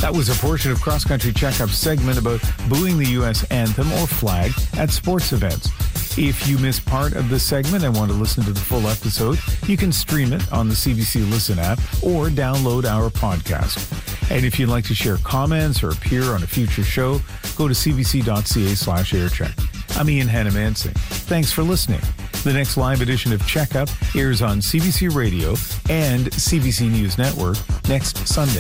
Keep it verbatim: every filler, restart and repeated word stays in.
That was a portion of Cross Country Checkup's segment about booing the U S anthem or flag at sports events. If you missed part of the segment and want to listen to the full episode, you can stream it on the C B C Listen app or download our podcast. And if you'd like to share comments or appear on a future show, go to cbc.ca slash aircheck. I'm Ian Hannah-Mansing. Thanks for listening. The next live edition of Checkup airs on C B C Radio and C B C News Network next Sunday.